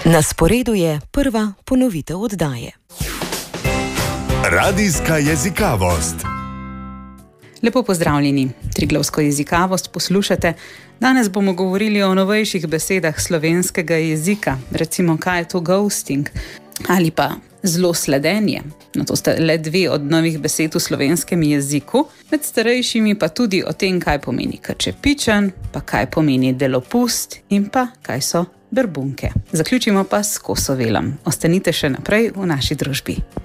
Na sporedu je prva ponovitev oddaje. Radijska jezikavost. Lepo pozdravljeni. Triglavsko jezikavost poslušate. Danes bomo govorili o novejših besedah slovenskega jezika. Recimo, kaj je to ghosting ali pa zlosledenje. No, to sta le dve od novih besed v slovenskem jeziku. Med starejšimi pa tudi o tem, kaj pomeni kačepičan, pa kaj pomeni delopust in pa kaj so berbunke. Zaključimo pa s Kosovelom. Ostanite še naprej v naši družbi.